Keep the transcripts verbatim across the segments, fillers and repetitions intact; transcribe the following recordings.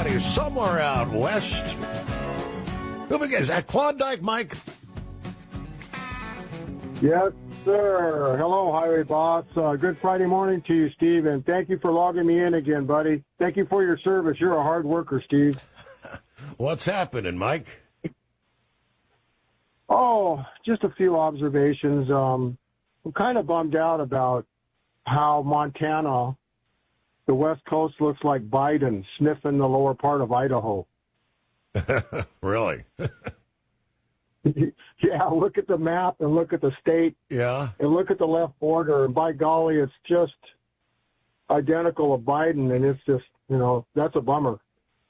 somebody somewhere out west. Who begins? Is that Klondike Mike? Yes, sir. Hello, Highway Boss. Uh, good Friday morning to you, Steve, and thank you for logging me in again, buddy. Thank you for your service. You're a hard worker, Steve. What's happening, Mike? Oh, just a few observations. Um, I'm kind of bummed out about how Montana, the West Coast, looks like Biden sniffing the lower part of Idaho. Really? Yeah, look at the map and look at the state. Yeah. And look at the left border. And by golly, it's just identical to Biden. And it's just, you know, that's a bummer.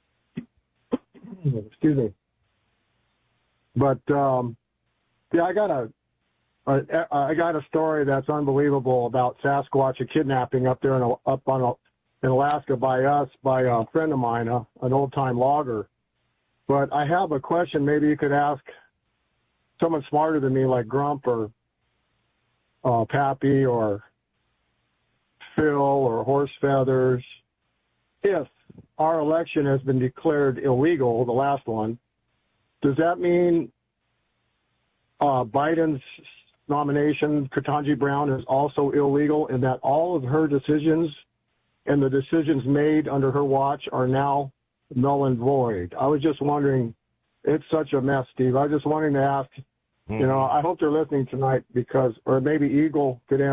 Excuse me. But, um, yeah, I got a, a, I got a story that's unbelievable about Sasquatch, a kidnapping up there in, up on a, in Alaska by us, by a friend of mine, a, an old-time logger. But I have a question maybe you could ask someone smarter than me, like Grump or uh, Pappy or Phil or Horse Feathers. If our election has been declared illegal, the last one, does that mean uh, Biden's nomination, Ketanji Brown, is also illegal, and that all of her decisions and the decisions made under her watch are now null and void? I was just wondering, it's such a mess, Steve. I was just wanting to ask, you know, I hope they're listening tonight because, or maybe Eagle could answer.